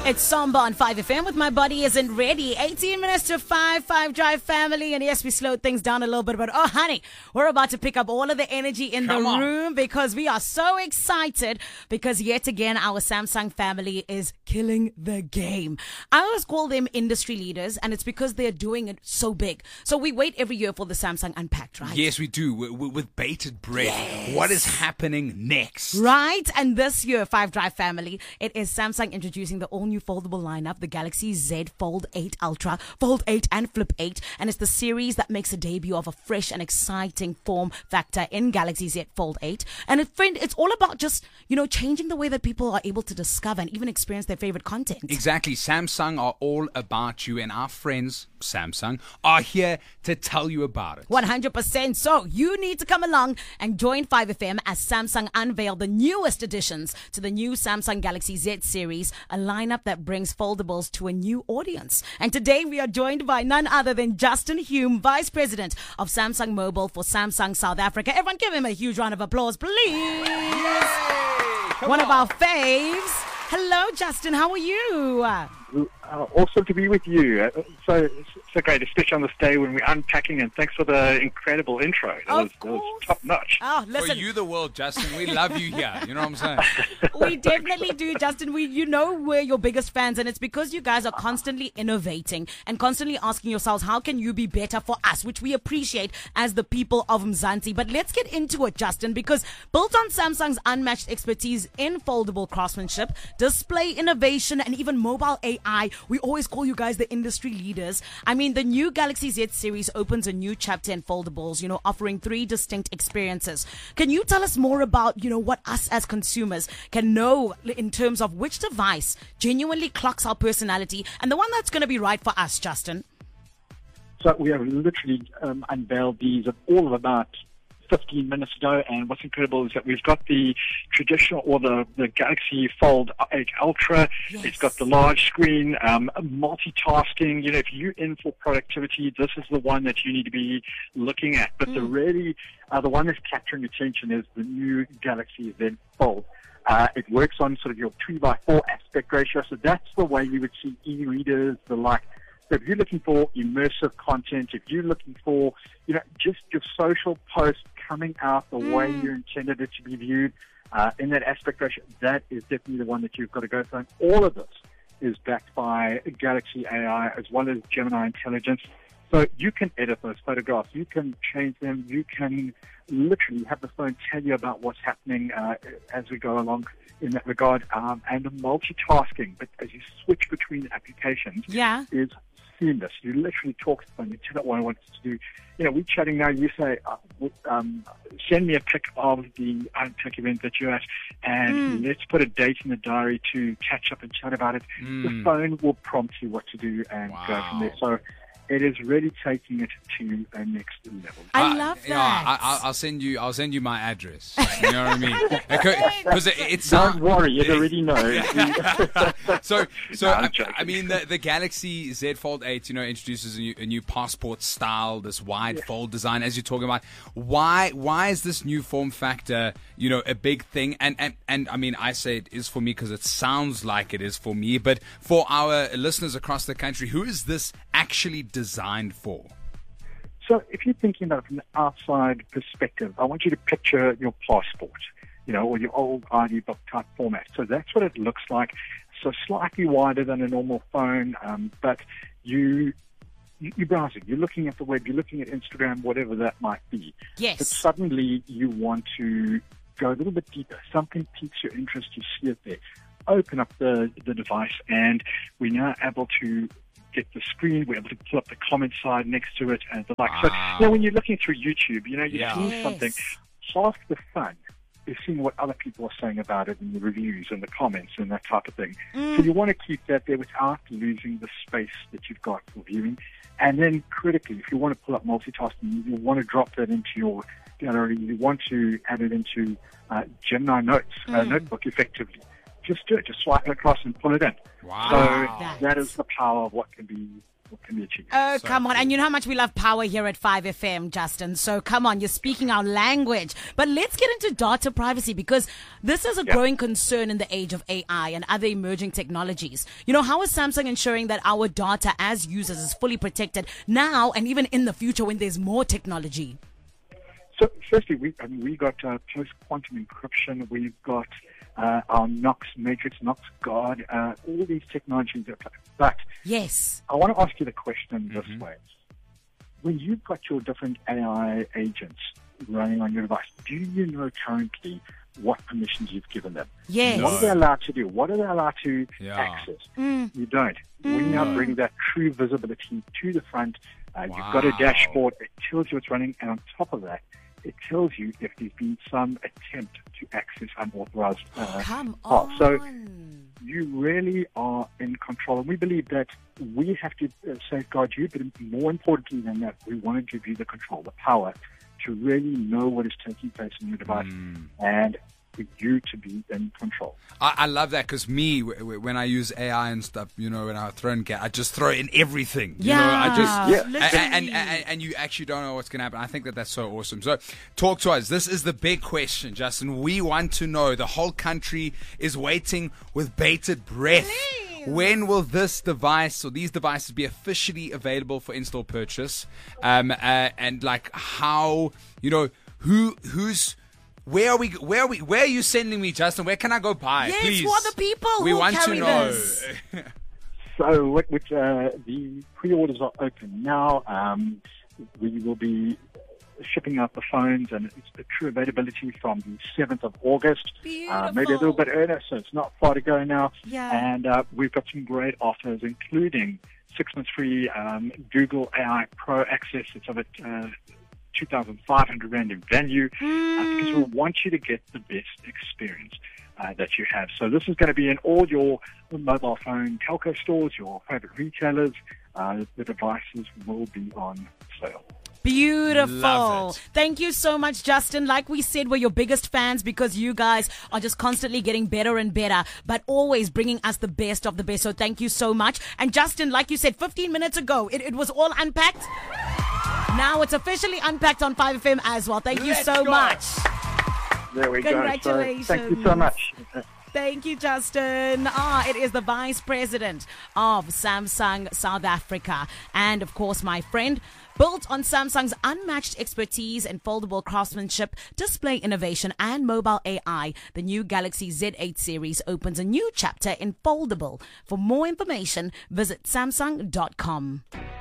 It's Samba on 5FM with My Body Isn't Ready. 18 minutes to 5 Drive family. And yes, we slowed things down a little bit, but oh honey, we're about to pick up all of the energy in the room because we are so excited because yet again, our Samsung family is killing the game. I always call them industry leaders and it's because they're doing it so big. So we wait every year for the Samsung Unpacked, right? Yes, we do. With bated breath. Yes. What is happening next? Right. And this year, 5 Drive family, it is Samsung introducing the all-new foldable lineup, the Galaxy Z Fold 8 Ultra, Fold 8 and Flip 8. And it's the series that makes a debut of a fresh and exciting form factor in Galaxy Z Fold 8. And it's all about just, changing the way that people are able to discover and even experience their favorite content. Exactly. Samsung are all about you, and our friends, Samsung, are here to tell you about it. 100%. So you need to come along and join 5FM as Samsung unveil the newest additions to the new Samsung Galaxy Z series, a lineup that brings foldables to a new audience. And today we are joined by none other than Justin Hume, Vice President of Samsung Mobile for Samsung South Africa. Everyone give him a huge round of applause, please. One of our faves. Hello, Justin. How are you? Awesome to be with you. So great, especially on this day when we're unpacking, and thanks for the incredible intro. It was top notch. Oh, listen. For you, the world, Justin. We love you here. You know what I'm saying? We definitely do, Justin. We're your biggest fans, and it's because you guys are constantly innovating and constantly asking yourselves, how can you be better for us, which we appreciate as the people of Mzansi. But let's get into it, Justin, because built on Samsung's unmatched expertise in foldable craftsmanship, display innovation, and even mobile AI, we always call you guys the industry leaders. I mean, the new Galaxy Z series opens a new chapter in foldables, offering 3 distinct experiences. Can you tell us more about, what us as consumers can know in terms of which device genuinely clocks our personality and the one that's going to be right for us, Justin? So we have literally unveiled these all of about 15 minutes ago, and what's incredible is that we've got the traditional, or the Galaxy Fold 8 Ultra. Yes. It's got the large screen, multitasking. If you're in for productivity, this is the one that you need to be looking at. But the one that's capturing attention is the new Galaxy Z Fold. It works on sort of your 3:4 aspect ratio, so that's the way you would see e-readers, the like. So if you're looking for immersive content, if you're looking for, just your social post coming out the way you intended it to be viewed in that aspect ratio, that is definitely the one that you've got to go for. And all of this is backed by Galaxy AI as well as Gemini Intelligence. So you can edit those photographs, you can change them, you can literally have the phone tell you about what's happening as we go along in that regard. And the multitasking, but as you switch between applications, is seamless. You literally talk to the phone, you tell it what I want it to do. We're chatting now, you say, send me a pic of the Unpack event that you're at, and let's put a date in the diary to catch up and chat about it. The phone will prompt you what to do and go from there. So it is really taking it to a next level. I love that. I'll send you my address. You know what I mean? Because it's don't worry, you already know. So I mean, the Galaxy Z Fold 8, introduces a new passport style, this wide fold design, as you're talking about. Why is this new form factor, a big thing? And I mean, I say it is for me because it sounds like it is for me, but for our listeners across the country, who is this actually designed for? So if you're thinking about it from the outside perspective, I want you to picture your passport, or your old ID book type format. So that's what it looks like. So slightly wider than a normal phone, but you're browsing, you're looking at the web, you're looking at Instagram, whatever that might be. Yes. But suddenly you want to go a little bit deeper. Something piques your interest, you see it there. Open up the device, and we're now able to get the screen, we're able to pull up the comment side next to it and the like. Wow. So, when you're looking through YouTube, you're seeing something, half the fun is seeing what other people are saying about it in the reviews and the comments and that type of thing. So you want to keep that there without losing the space that you've got for viewing. And then critically, if you want to pull up multitasking, you want to drop that into your gallery, you want to add it into Gemini Notes, notebook effectively. Just do it. Just swipe it across and pull it in. Wow. So that is the power of what can be what can be achieved. Oh, come on. And you know how much we love power here at 5FM, Justin. So come on, you're speaking our language. But let's get into data privacy, because this is a growing concern in the age of AI and other emerging technologies. You know, how is Samsung ensuring that our data as users is fully protected now and even in the future when there's more technology? So, firstly, we got post-quantum encryption. We've got our Knox Matrix, Knox Guard, all these technologies. But yes, I want to ask you the question this way. When you've got your different AI agents running on your device, do you know currently what permissions you've given them? Yes. What are they allowed to do? What are they allowed to access? You don't. We now bring that true visibility to the front. You've got a dashboard. It tells you what's running. And on top of that, it tells you if there's been some attempt to access unauthorized Come files. on. So you really are in control. And we believe that we have to safeguard you, but more importantly than that, we want to give you the control, the power to really know what is taking place in your device and for you to be in control. I love that, because when I use AI and stuff, you know, when I throw in I just throw in everything. You know, and you actually don't know what's going to happen. I think that's so awesome. So talk to us. This is the big question, Justin. We want to know. The whole country is waiting with bated breath. Please. When will this device or these devices be officially available for in-store purchase? And like how, you know, who's Where are you sending me, Justin? Where can I go buy? Yes, Please. who are the people we who want carry to know. this? So the pre-orders are open now. We will be shipping out the phones, and it's the true availability from the 7th of August. Beautiful. Maybe a little bit earlier, so it's not far to go now. Yeah. And we've got some great offers, including 6 months free Google AI Pro access. It's of 2,500 Rand in value, because we want you to get the best experience that you have. So this is going to be in all your mobile phone telco stores, your favorite retailers. The devices will be on sale. Beautiful. Love it. Thank you so much, Justin. Like we said, we're your biggest fans because you guys are just constantly getting better and better, but always bringing us the best of the best. So thank you so much. And Justin, like you said 15 minutes ago, it was all unpacked. Now it's officially unpacked on 5FM as well. Thank you so much. There we Congratulations. go. So, thank you so much. Thank you, Justin. It is the Vice President of Samsung South Africa. And, of course, my friend, built on Samsung's unmatched expertise in foldable craftsmanship, display innovation, and mobile AI, the new Galaxy Z8 series opens a new chapter in foldable. For more information, visit Samsung.com.